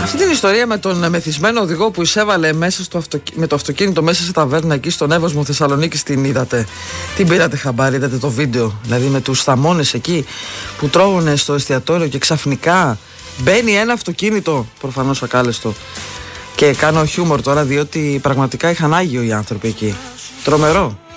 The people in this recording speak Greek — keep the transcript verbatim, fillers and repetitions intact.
Αυτή την ιστορία με τον μεθυσμένο οδηγό που εισέβαλε μέσα στο αυτοκι... με το αυτοκίνητο μέσα σε ταβέρνα εκεί στον Εύωσμο Θεσσαλονίκης, την είδατε? Την πήρατε χαμπάρι? Είδατε το βίντεο? Δηλαδή με τους θαμώνες εκεί που τρώγουνε στο εστιατόριο και ξαφνικά μπαίνει ένα αυτοκίνητο, προφανώς ακάλεστο. Και κάνω χιούμορ τώρα, διότι πραγματικά είχαν άγιο οι άνθρωποι εκεί. Τρομερό.